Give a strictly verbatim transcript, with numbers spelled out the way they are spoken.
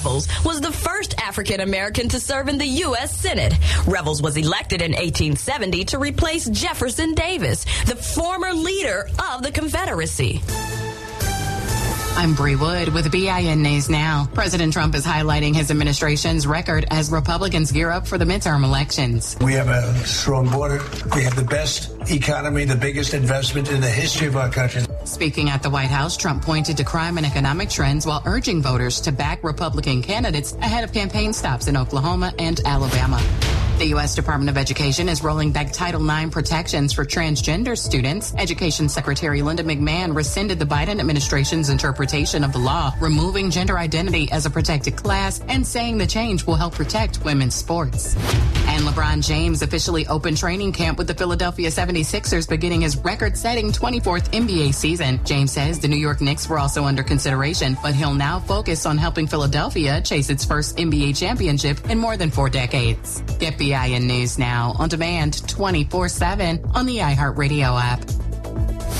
was the first African American to serve in the U S Senate. Revels was elected in eighteen seventy to replace Jefferson Davis, the former leader of the Confederacy. I'm Bree Wood with B I N News Now. President Trump is highlighting his administration's record as Republicans gear up for the midterm elections. We have a strong border. We have the best economy, the biggest investment in the history of our country. Speaking at the White House, Trump pointed to crime and economic trends while urging voters to back Republican candidates ahead of campaign stops in Oklahoma and Alabama. The U S Department of Education is rolling back Title nine protections for transgender students. Education Secretary Linda McMahon rescinded the Biden administration's interpretation of the law, removing gender identity as a protected class and saying the change will help protect women's sports. And LeBron James officially opened training camp with the Philadelphia seventy-sixers beginning his record-setting twenty-fourth N B A season. James says the New York Knicks were also under consideration, but he'll now focus on helping Philadelphia chase its first N B A championship in more than four decades. Get B I N News Now on demand twenty-four seven on the iHeartRadio app.